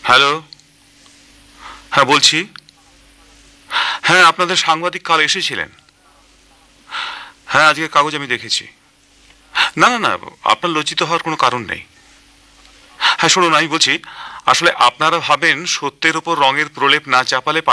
Hello, হ্যাঁ বলছি। হ্যাঁ, আপনাদের সাংবাদিক কাল এসেছিলেন। হ্যাঁ, আজকের কাগজ আমি দেখেছি। না না না, আপনার লজ্জিত হওয়ার কোনো কারণ নেই। হ্যাঁ শুনুন, আমি বলছি, আসলে আপনারা ভাবেন সত্যের উপর রঙের প্রলেপ না চাপালে